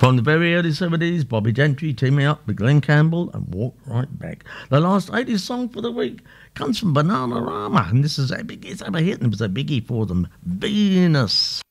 From the very early 70s, Bobby Gentry teaming up with Glenn Campbell and Walk Right Back. The last 80s song for the week comes from Bananarama, and this is a biggie, it's a hit, and it was a biggie for them, Venus.